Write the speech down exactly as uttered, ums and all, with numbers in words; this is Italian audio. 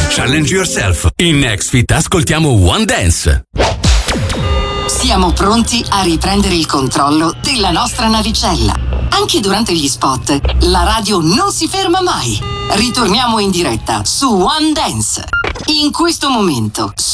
Challenge yourself. In NextFit ascoltiamo One Dance. Siamo pronti a riprendere il controllo della nostra navicella. Anche durante gli spot, la radio non si ferma mai. Ritorniamo in diretta su One Dance. In questo momento,